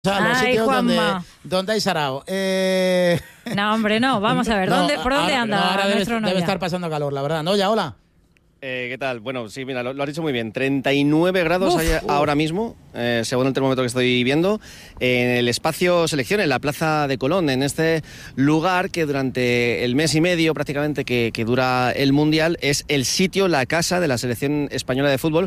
Los sitios donde hay sarao. No, hombre, no. Vamos a ver, ¿por dónde anda? No, ahora debe estar pasando calor, la verdad. ¿No? Ya, hola. ¿Qué tal? Bueno, sí, mira, lo has dicho muy bien. 39 grados hay ahora mismo, según el termómetro que estoy viendo, en el espacio selección, en la Plaza de Colón, en este lugar que durante el mes y medio prácticamente que dura el Mundial es el sitio, la casa de la selección española de fútbol,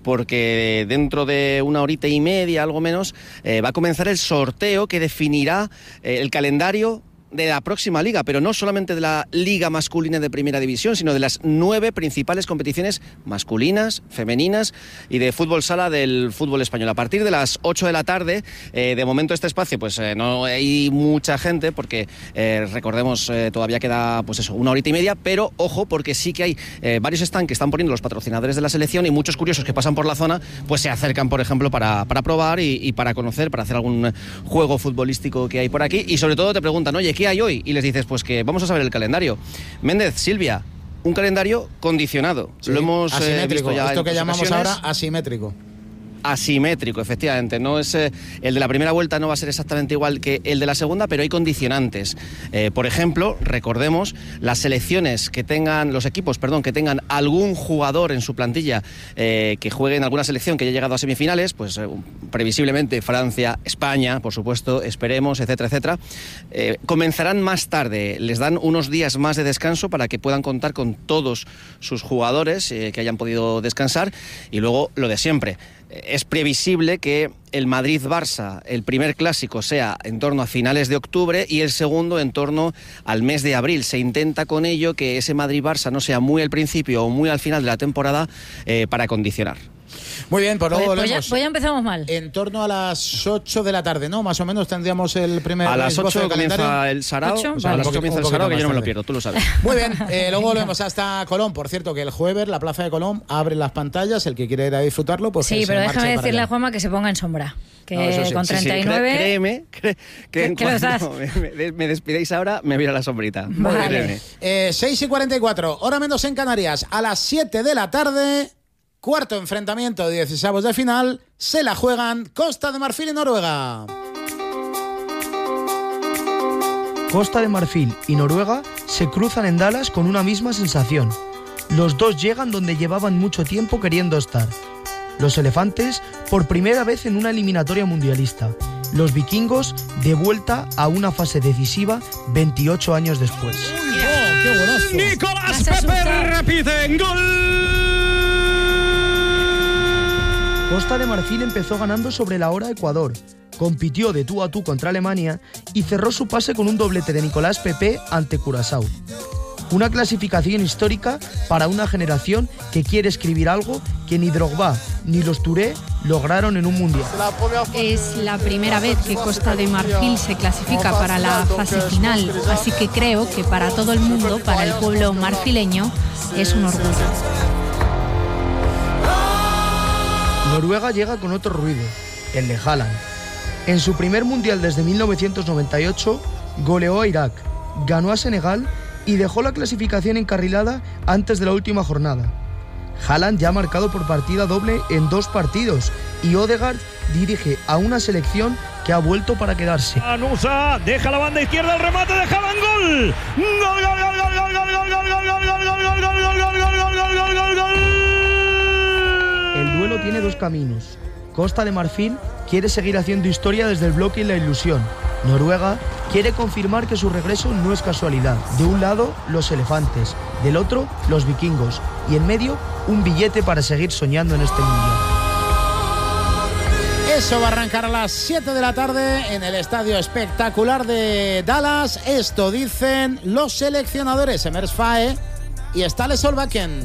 porque dentro de una horita y media, algo menos, va a comenzar el sorteo que definirá el calendario de la próxima liga, pero no solamente de la liga masculina de primera división, sino de las 9 principales competiciones masculinas, femeninas y de fútbol sala del fútbol español. A partir de las 8 de la tarde, de momento este espacio pues no hay mucha gente porque recordemos todavía queda pues eso, una horita y media, pero ojo porque sí que hay varios stands que están poniendo los patrocinadores de la selección y muchos curiosos que pasan por la zona pues se acercan, por ejemplo, para probar y para conocer, para hacer algún juego futbolístico que hay por aquí y sobre todo te preguntan, oye, ¿qué hay hoy? Y les dices, pues que vamos a saber el calendario. Méndez, Silvia, un calendario condicionado. Sí, lo hemos asimétrico, visto ya esto que llamamos ocasiones. Ahora asimétrico. Asimétrico, efectivamente. No es el de la primera vuelta no va a ser exactamente igual que el de la segunda, pero hay condicionantes. Por ejemplo, recordemos, las selecciones que tengan, los equipos, perdón, que tengan algún jugador en su plantilla que juegue en alguna selección que haya llegado a semifinales, pues previsiblemente Francia, España, por supuesto, esperemos, etcétera, etcétera, comenzarán más tarde. Les dan unos días más de descanso para que puedan contar con todos sus jugadores que hayan podido descansar y luego lo de siempre. Es previsible que el Madrid-Barça, el primer clásico, sea en torno a finales de octubre y el segundo en torno al mes de abril. Se intenta con ello que ese Madrid-Barça no sea muy al principio o muy al final de la temporada para condicionar. Muy bien, pues luego volvemos. Pues ya empezamos mal. En torno a las 8 de la tarde, ¿no? Más o menos tendríamos el primer. A las 8 comienza el sarao. O sea, a las 8 comienza el sarao, que yo no me lo pierdo, tú lo sabes. Muy bien, luego volvemos hasta Colón. Por cierto, que el jueves la Plaza de Colón abre las pantallas. El que quiere ir a disfrutarlo, pues. Sí, pero déjame decirle a Juanma que se se ponga en sombra. Que no, sí, con 39. Sí, créeme que en cuanto me despidáis ahora, me voy a la sombrita. Vale. 6:44, hora menos en Canarias. A las 7 de la tarde. Cuarto enfrentamiento de 16avos de final, se la juegan Costa de Marfil y Noruega. Costa de Marfil y Noruega se cruzan en Dallas con una misma sensación. Los dos llegan donde llevaban mucho tiempo queriendo estar. Los elefantes por primera vez en una eliminatoria mundialista. Los vikingos de vuelta a una fase decisiva 28 años después. ¡Qué buenazo! Nicolás Pepe repite, ¡gol! Costa de Marfil empezó ganando sobre la hora Ecuador, compitió de tú a tú contra Alemania y cerró su pase con un doblete de Nicolás Pepe ante Curazao. Una clasificación histórica para una generación que quiere escribir algo que ni Drogba ni los Touré lograron en un mundial. Es la primera vez que Costa de Marfil se clasifica para la fase final, así que creo que para todo el mundo, para el pueblo marfileño, es un orgullo. Noruega llega con otro ruido, el de Haaland. En su primer mundial desde 1998, goleó a Irak, ganó a Senegal y dejó la clasificación encarrilada antes de la última jornada. Haaland ya ha marcado por partida doble en 2 partidos y Ødegaard dirige a una selección que ha vuelto para quedarse. Anusa deja la banda izquierda, el remate de Haaland, gol. Gol, gol, gol, gol, gol, gol, gol, gol, gol, gol, gol, gol, gol, gol, gol, gol, gol. El duelo tiene 2 caminos. Costa de Marfil quiere seguir haciendo historia desde el bloque y la ilusión. Noruega quiere confirmar que su regreso no es casualidad. De un lado, los elefantes, del otro, los vikingos, y en medio, un billete para seguir soñando en este mundial. Eso va a arrancar a las 7 de la tarde en el estadio espectacular de Dallas. Esto dicen los seleccionadores Emers Fae y Ståle Solbakken.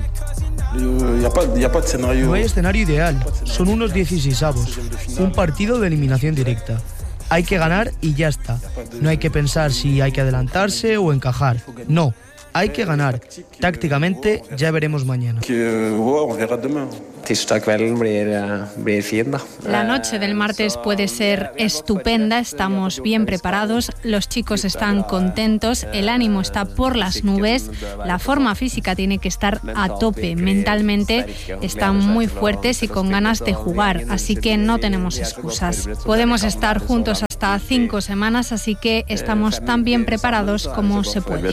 No hay escenario ideal, son unos 16avos, un partido de eliminación directa. Hay que ganar y ya está. No hay que pensar si hay que adelantarse o encajar. No, hay que ganar. Tácticamente ya veremos mañana. La noche del martes puede ser estupenda, estamos bien preparados, los chicos están contentos, el ánimo está por las nubes, la forma física tiene que estar a tope, mentalmente están muy fuertes y con ganas de jugar, así que no tenemos excusas. Podemos estar juntos hasta 5 semanas, así que estamos tan bien preparados como se puede.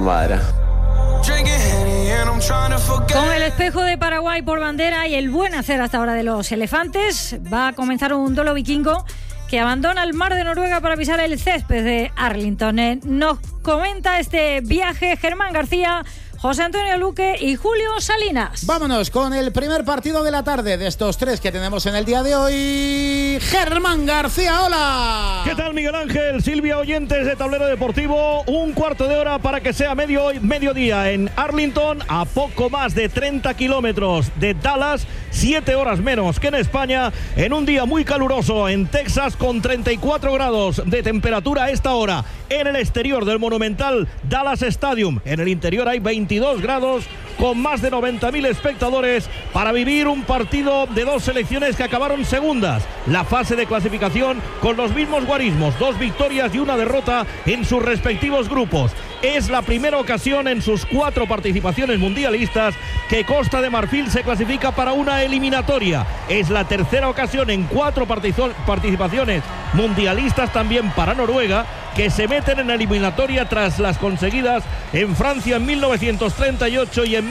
Con el espejo de Paraguay por bandera y el buen hacer hasta ahora de los elefantes, va a comenzar un duelo vikingo que abandona el mar de Noruega para pisar el césped de Arlington. Nos comenta este viaje Germán García, José Antonio Luque y Julio Salinas. Vámonos con el primer partido de la tarde de estos 3 que tenemos en el día de hoy. Germán García, hola. ¿Qué tal, Miguel Ángel? Silvia, oyentes de Tablero Deportivo. Un cuarto de hora para que sea mediodía en Arlington, a poco más de 30 kilómetros de Dallas, 7 horas menos que en España, en un día muy caluroso en Texas, con 34 grados de temperatura a esta hora en el exterior del monumental Dallas Stadium. En el interior hay 22 grados, con más de 90.000 espectadores, para vivir un partido de 2 selecciones que acabaron segundas. La fase de clasificación con los mismos guarismos, 2 victorias y 1 derrota en sus respectivos grupos. Es la primera ocasión en sus 4 participaciones mundialistas que Costa de Marfil se clasifica para una eliminatoria. Es la tercera ocasión en 4 participaciones mundialistas también para Noruega, que se meten en la eliminatoria tras las conseguidas en Francia en 1938 y en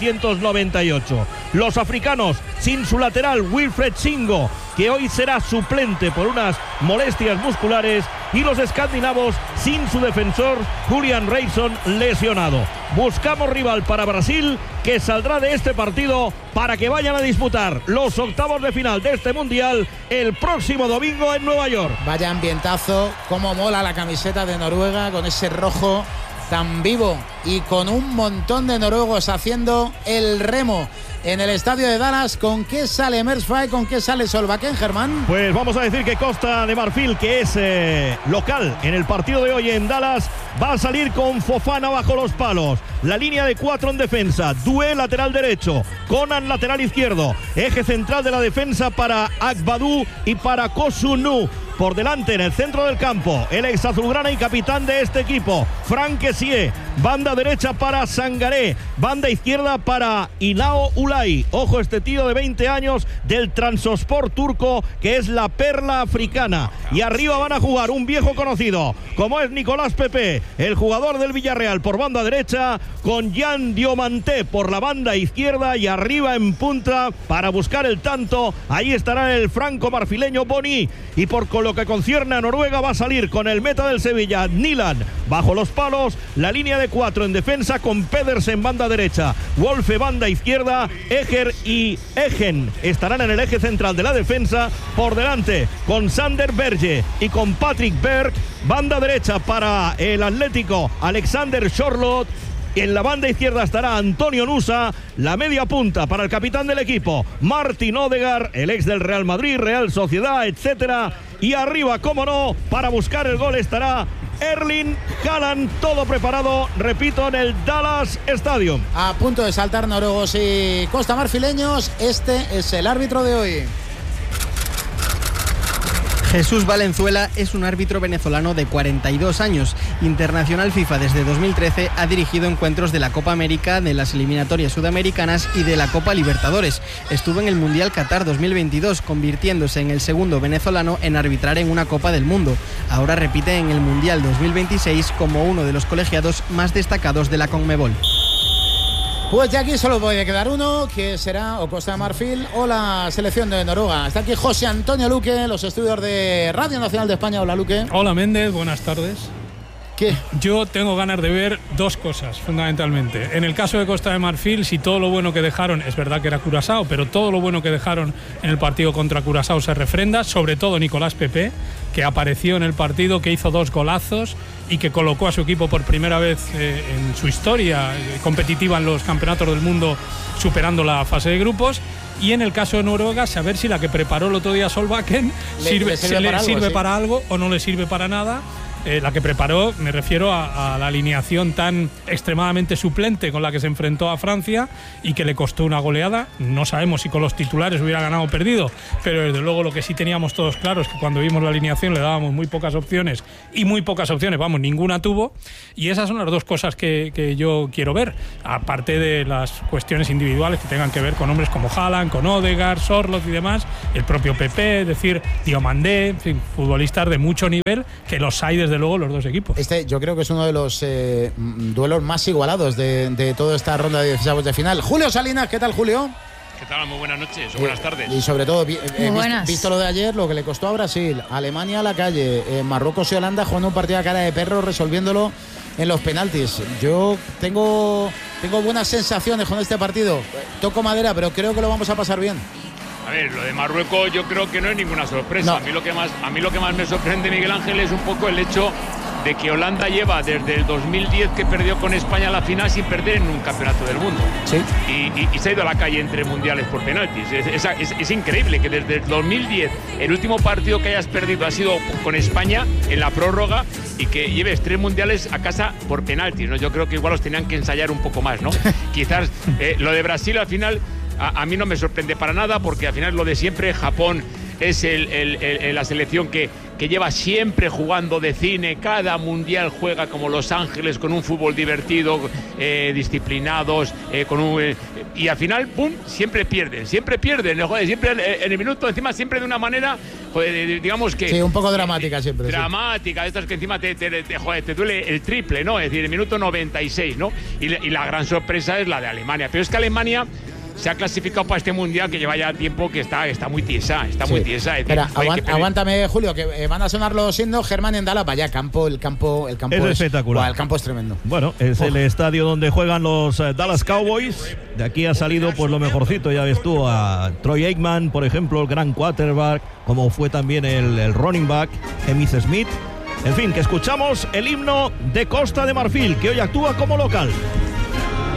1998. Los africanos sin su lateral Wilfred Singo, que hoy será suplente por unas molestias musculares, y los escandinavos sin su defensor Julian Reisson, lesionado. Buscamos rival para Brasil, que saldrá de este partido para que vayan a disputar los octavos de final de este mundial el próximo domingo en Nueva York. Vaya ambientazo, cómo mola la camiseta de Noruega con ese rojo tan vivo y con un montón de noruegos haciendo el remo en el estadio de Dallas. ¿Con qué sale Mersfay? ¿Con qué sale Solbakken, Germán? Pues vamos a decir que Costa de Marfil, que es local en el partido de hoy en Dallas, va a salir con Fofana bajo los palos. La línea de 4 en defensa. Doué lateral derecho, Conan lateral izquierdo. Eje central de la defensa para Agbadou y para Kosunu. Por delante, en el centro del campo, el ex azulgrana y capitán de este equipo, Frank Kessie. Banda derecha para Sangaré, banda izquierda para Ilao Ulay. Ojo, este tío de 20 años del Transospor turco, que es la perla africana. Y arriba van a jugar un viejo conocido, como es Nicolás Pepe, el jugador del Villarreal, por banda derecha, con Jan Diomante por la banda izquierda, y arriba en punta para buscar el tanto, ahí estará el franco marfileño Boni. Y por lo que concierne a Noruega, va a salir con el meta del Sevilla, Nilan, bajo los palos. La línea de 4 en defensa, con Pedersen banda derecha, Wolfe banda izquierda, Eger y Egen estarán en el eje central de la defensa. Por delante, con Sander Berge y con Patrick Berg, banda derecha para el Atlético, Alexander Charlotte. En la banda izquierda estará Antonio Nusa, la media punta para el capitán del equipo, Martin Odegaard, el ex del Real Madrid, Real Sociedad, etcétera. Y arriba, cómo no, para buscar el gol estará Erling Haaland, todo preparado, repito, en el Dallas Stadium. A punto de saltar noruegos y costamarfileños, este es el árbitro de hoy. Jesús Valenzuela es un árbitro venezolano de 42 años. Internacional FIFA desde 2013, ha dirigido encuentros de la Copa América, de las eliminatorias sudamericanas y de la Copa Libertadores. Estuvo en el Mundial Qatar 2022, convirtiéndose en el segundo venezolano en arbitrar en una Copa del Mundo. Ahora repite en el Mundial 2026 como uno de los colegiados más destacados de la Conmebol. Pues de aquí solo puede quedar uno, que será o Costa de Marfil o la selección de Noruega. Está aquí José Antonio Luque, los estudios de Radio Nacional de España. Hola, Luque. Hola, Méndez, buenas tardes. ¿Qué? Yo tengo ganas de ver 2 cosas, fundamentalmente. En el caso de Costa de Marfil, si todo lo bueno que dejaron, es verdad que era Curazao, pero todo lo bueno que dejaron en el partido contra Curazao se refrenda, sobre todo Nicolás Pepe, que apareció en el partido, que hizo 2 golazos y que colocó a su equipo por primera vez en su historia competitiva en los campeonatos del mundo, superando la fase de grupos. Y en el caso de Noruega, saber si la que preparó el otro día Solbakken sirve para algo o no le sirve para nada. la que preparó, me refiero a la alineación tan extremadamente suplente con la que se enfrentó a Francia y que le costó una goleada. No sabemos si con los titulares hubiera ganado o perdido, pero desde luego lo que sí teníamos todos claro es que cuando vimos la alineación le dábamos muy pocas opciones, vamos, ninguna tuvo, y esas son las dos cosas que yo quiero ver, aparte de las cuestiones individuales que tengan que ver con hombres como Haaland, con Odegaard, Sorloth y demás, el propio Pepe, es decir, Diomandé, en fin, futbolistas de mucho nivel, que los hay desde luego los dos equipos. Yo creo que es uno de los duelos más igualados de toda esta ronda de 16avos de final. Julio Salinas, ¿qué tal, Julio? ¿Qué tal? Muy buenas noches o buenas tardes. Y sobre todo, visto lo de ayer, lo que le costó a Brasil, Alemania a la calle, Marruecos y Holanda jugando un partido a cara de perro, resolviéndolo en los penaltis. Yo tengo buenas sensaciones con este partido. Toco madera, pero creo que lo vamos a pasar bien. A ver, lo de Marruecos yo creo que no es ninguna sorpresa. No. A mí lo que más me sorprende, Miguel Ángel, es un poco el hecho de que Holanda lleva desde el 2010 que perdió con España la final sin perder en un campeonato del mundo. Sí. Y se ha ido a la calle entre mundiales por penaltis. Es increíble que desde el 2010 el último partido que hayas perdido ha sido con España en la prórroga y que lleves 3 mundiales a casa por penaltis, ¿no? Yo creo que igual los tenían que ensayar un poco más, ¿no? Quizás lo de Brasil al final a mí no me sorprende para nada, porque al final lo de siempre, Japón es la selección que lleva siempre jugando de cine, cada mundial juega como Los Ángeles, con un fútbol divertido, disciplinados, y al final, ¡pum!, siempre pierden, joder, siempre en el minuto, encima siempre de una manera, joder, digamos que... Sí, un poco dramática siempre. Dramática, sí. Estas que encima te duele el triple, ¿no? Es decir, el minuto 96, ¿no? Y la gran sorpresa es la de Alemania, pero es que Alemania se ha clasificado para este mundial que lleva ya tiempo que está muy tiesa, muy tiesa. Espera, aguántame, Julio, que van a sonar los himnos. Germán en Dala, vaya, el campo es espectacular. El campo es tremendo. Bueno, es el estadio donde juegan los Dallas Cowboys. De aquí ha salido pues lo mejorcito, ya ves tú, a Troy Aikman, por ejemplo, el gran quarterback, como fue también el running back, Emmitt Smith. En fin, que escuchamos el himno de Costa de Marfil, que hoy actúa como local.